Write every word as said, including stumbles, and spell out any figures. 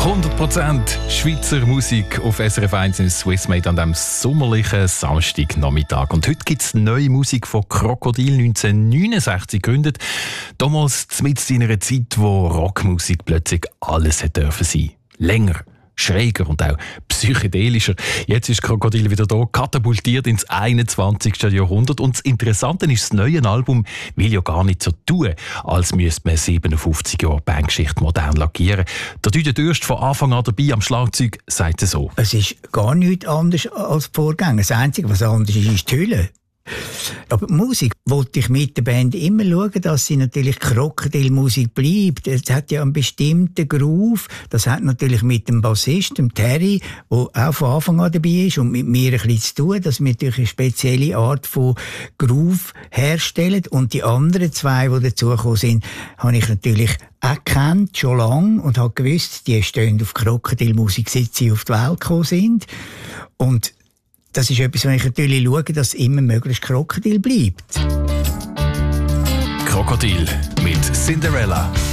hundert Prozent Schweizer Musik auf S R F eins in Swissmade an diesem sommerlichen Samstagnachmittag. Und heute gibt es neue Musik von Krokodil, neunzehnhundertneunundsechzig gegründet. Damals mitten in einer Zeit, wo Rockmusik plötzlich alles hätte dürfen sein. Länger, schräger und auch psychedelischer. Jetzt ist Krokodil wieder da, katapultiert ins einundzwanzigste Jahrhundert. Und das Interessante ist, das neue Album will ja gar nicht so tun, als müsste man siebenundfünfzig Jahre Bandgeschichte modern lackieren. Der Düde Dürst von Anfang an dabei am Schlagzeug sagt es so. Es ist gar nichts anderes als die Vorgänger. Das Einzige, was anders ist, ist die Hülle. Aber die Musik wollte ich mit der Band immer schauen, dass sie natürlich Krokodilmusik bleibt. Es hat ja einen bestimmten Groove. Das hat natürlich mit dem Bassist, dem Terry, der auch von Anfang an dabei ist und mit mir ein bisschen zu tun, dass wir natürlich eine spezielle Art von Groove herstellen. Und die anderen zwei, die dazugekommen sind, habe ich natürlich auch gekannt, schon lange, und habe gewusst, die stehen auf Krokodilmusik, seit sie auf die Welt gekommen sind. Und das ist etwas, wo ich natürlich schaue, dass immer möglichst Krokodil bleibt. Krokodil mit Cinderella.